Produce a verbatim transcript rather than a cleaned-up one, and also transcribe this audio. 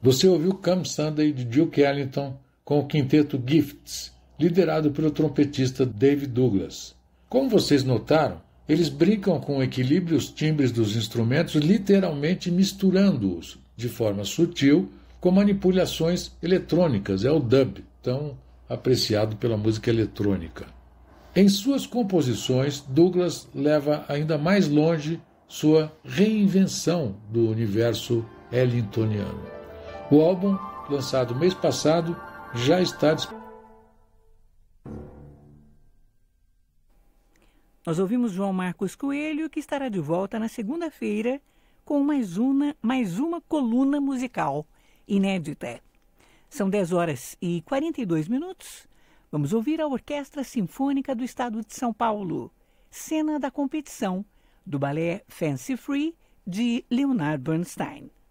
Você ouviu Come Sunday de Duke Ellington com o quinteto Gifts, liderado pelo trompetista Dave Douglas. Como vocês notaram, eles brincam com o equilíbrio e os timbres dos instrumentos, literalmente misturando-os de forma sutil com manipulações eletrônicas. É o dub, tão apreciado pela música eletrônica. Em suas composições, Douglas leva ainda mais longe sua reinvenção do universo ellingtoniano. O álbum, lançado mês passado, já está disponível. Nós ouvimos João Marcos Coelho, que estará de volta na segunda-feira com mais uma, mais uma coluna musical inédita. São dez horas e quarenta e dois minutos. Vamos ouvir a Orquestra Sinfônica do Estado de São Paulo, cena da competição do balé Fancy Free de Leonard Bernstein.